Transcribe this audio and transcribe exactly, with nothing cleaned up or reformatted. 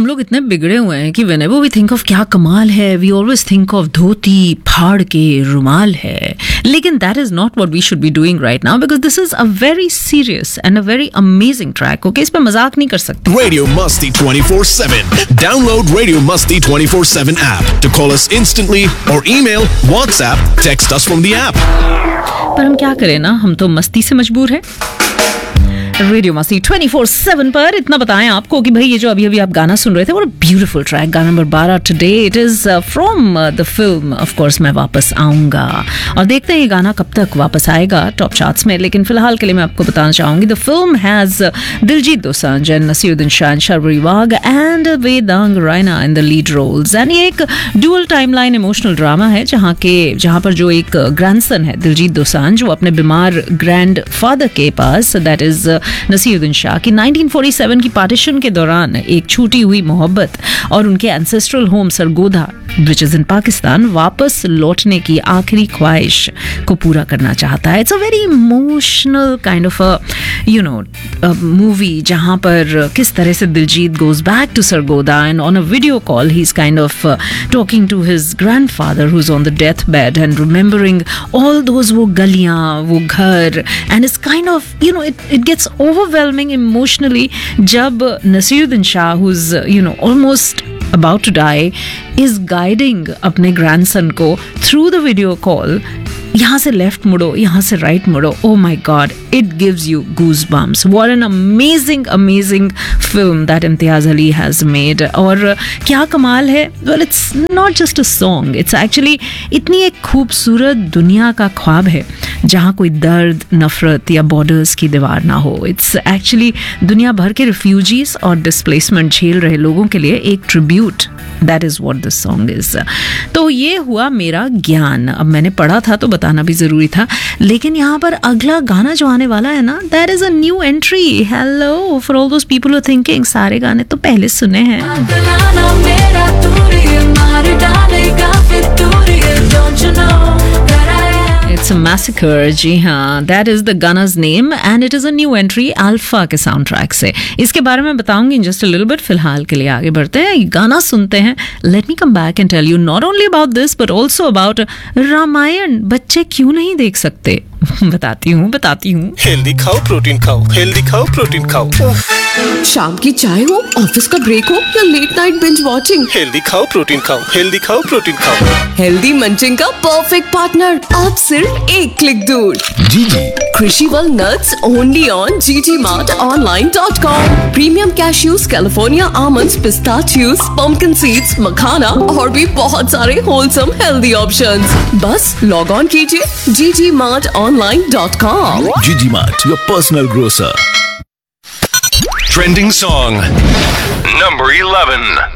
हम लोग इतने बिगड़े हुए हैं कि whenever we think of क्या कमाल है, we always think of धोती फाड़ के रुमाल है. लेकिन that is not what we should be doing right now because this is a very serious and a very amazing track. Okay, इस पे मजाक नहीं कर सकते. Radio Masti twenty-four seven. Download Radio Masti twenty-four seven app to call us instantly or email, WhatsApp, text us from the app. पर हम क्या करें ना, हम तो मस्ती से मजबूर हैं. रेडियो मस्ती ट्वेंटी फोर सेवन पर इतना बताएं आपको कि भाई ये जो अभी अभी आप गाना सुन रहे थे, वो ब्यूटीफुल ट्रैक, गाना नंबर बारह today. It is from the film of course मैं वापस आऊंगा. और देखते हैं ये गाना कब तक वापस आएगा टॉप चार्ट्स में. लेकिन फिलहाल के लिए मैं आपको बताना चाहूंगी the film has Diljit Dosanjh and Naseeruddin Shah, Sharvari Wagh and Vedang Raina in the lead roles. And ये एक ड्यूअल टाइमलाइन इमोशनल ड्रामा है जहाँ के जहाँ पर जो एक ग्रैंडसन है दिलजीत दोसांझ, वो अपने बीमार ग्रैंड फादर के पास, दैट इज नसीरुद्दीन शाह, की नाइनटीन फोर्टी सेवन की पार्टीशन के दौरान एक छूटी हुई मोहब्बत और उनके ancestral home Sargodha which is in Pakistan वापस लौटने की आखिरी ख्वाहिश को पूरा करना चाहता है. It's a very emotional kind of a you know movie जहाँ पर किस तरह से Diljit goes back to Sargodha and on a video call he is kind of talking to his grandfather who is on the death bed and remembering all those, वो गलियाँ, वो घर, and it's kind of you know it it gets overwhelming emotionally जब Naseeruddin Shah, who's you know almost about to die, is guiding अपने grandson को through the video call. यहाँ से left मुड़ो, यहाँ से right मुड़ो. O my God, it gives you goose bumps. What an amazing amazing film that Imtiaz Ali has made. और क्या कमाल है, well it's not just a song, it's actually इतनी एक खूबसूरत दुनिया का ख्वाब है जहाँ कोई दर्द, नफरत या बॉर्डर्स की दीवार ना हो. इट्स एक्चुअली दुनिया भर के रिफ्यूजीज और डिस्प्लेसमेंट झेल रहे लोगों के लिए एक tribute. That is what this song is. तो ये हुआ मेरा ज्ञान. अब मैंने पढ़ा था तो बताना भी जरूरी था. लेकिन यहाँ पर अगला गाना जो आने वाला है ना, that is a new entry. Hello for all those people who thinking सारे गाने तो पहले सुने हैं. It's a massacre, जी हाँ, that is the Gunna's name and it is a new entry Alpha के साउंड ट्रैक से. इसके बारे में बताऊंगी in just a little bit. फिलहाल के लिए आगे बढ़ते हैं, गाना सुनते हैं. Let me come back and tell you not only about this but also about Ramayan. बच्चे क्यों नहीं देख सकते? बताती हूँ बताती हूँ हेल्दी खाओ, प्रोटीन खाओ, हेल्दी खाओ, प्रोटीन खाओ. शाम की चाय हो, ऑफिस का ब्रेक हो या late night binge watching, healthy खाओ, प्रोटीन खाओ, हेल्दी खाओ, प्रोटीन खाओ. हेल्दी मंचिंग का परफेक्ट पार्टनर अब सिर्फ एक क्लिक दूर. जीजी Crunchyroll nuts only on g g mart online dot com. Premium cashews, California almonds, pistachios, pumpkin seeds, मखाना और भी बहुत सारे wholesome healthy options. बस लॉग ऑन कीजिए g g mart online dot com. Gigi Mart, your personal grocer. Trending song number eleven.